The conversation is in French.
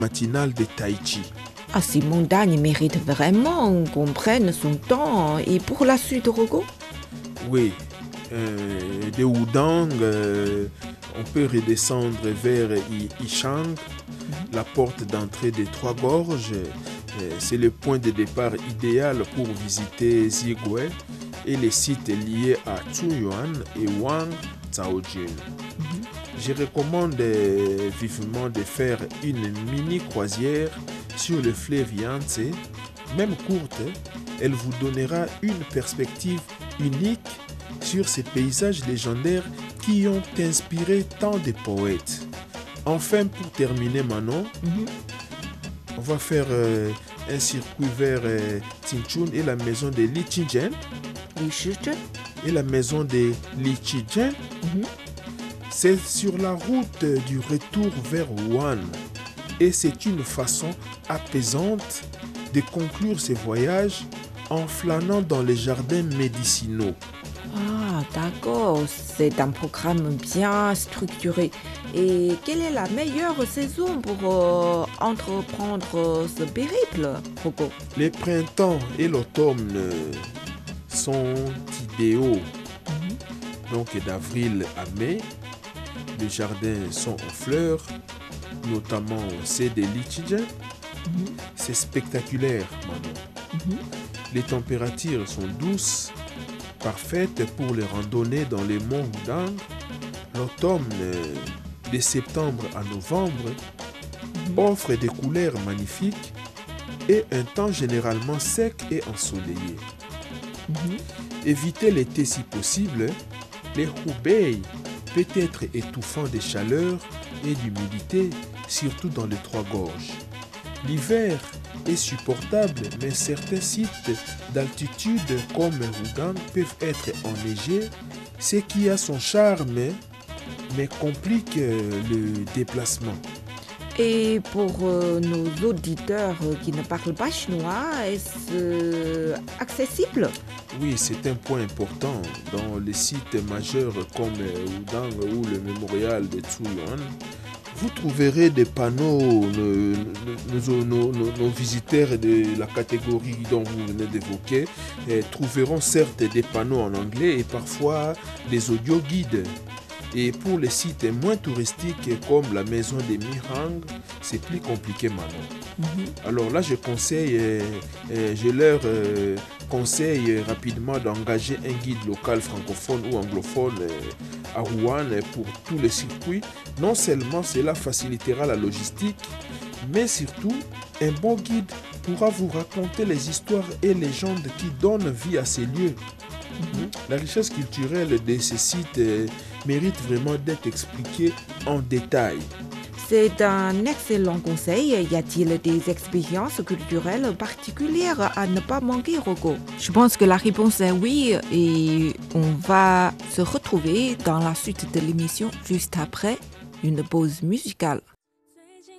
matinale de Tahiti. Ah, ces montagnes méritent vraiment qu'on prenne son temps. Et pour la suite, Rogo? Oui, de Wudang, on peut redescendre vers Ishang, la porte d'entrée des Trois Gorges. C'est le point de départ idéal pour visiter Zigwe et les sites liés à Chuyuan et Wang Tsaojin. Je recommande vivement de faire une mini croisière sur le fleuve Yangtze. Même courte, elle vous donnera une perspective unique sur ces paysages légendaires qui ont inspiré tant de poètes. Enfin, pour terminer, Manon, on va faire un circuit vers Tinchun et la maison de Li Chijen. Et la maison de Li Chijen, c'est sur la route du retour vers Wuhan. Et c'est une façon apaisante de conclure ces voyages en flânant dans les jardins médicinaux. Ah, d'accord. C'est un programme bien structuré. Et quelle est la meilleure saison pour entreprendre ce périple, Rogo? Les printemps et l'automne sont idéaux. Donc d'avril à mai, les jardins sont en fleurs, notamment ceux de Lichijen. C'est spectaculaire, Manon. Les températures sont douces, parfaites pour les randonnées dans les monts Wudang. L'automne, de septembre à novembre, offre des couleurs magnifiques et un temps généralement sec et ensoleillé. Évitez l'été si possible. Les Hubei peut être étouffant de chaleur et d'humidité, surtout dans les Trois Gorges. L'hiver est supportable, mais certains sites d'altitude comme Wudang peuvent être enneigés, ce qui a son charme, mais complique le déplacement. Et pour nos auditeurs qui ne parlent pas chinois, est-ce accessible? Oui, c'est un point important. Dans les sites majeurs comme Wudang ou le mémorial de Chuyuan, vous trouverez des panneaux. Nos visiteurs de la catégorie dont vous venez d'évoquer trouveront certes des panneaux en anglais et parfois des audio guides. Et pour les sites moins touristiques comme la maison des Mirang, c'est plus compliqué maintenant. Alors là, je leur conseille rapidement d'engager un guide local francophone ou anglophone à Wuhan pour tous les circuits. Non seulement cela facilitera la logistique, mais surtout, un bon guide pourra vous raconter les histoires et légendes qui donnent vie à ces lieux. La richesse culturelle de ces sites mérite vraiment d'être expliquée en détail. C'est un excellent conseil. Y a-t-il des expériences culturelles particulières à ne pas manquer, Rogo? Je pense que la réponse est oui et on va se retrouver dans la suite de l'émission juste après une pause musicale.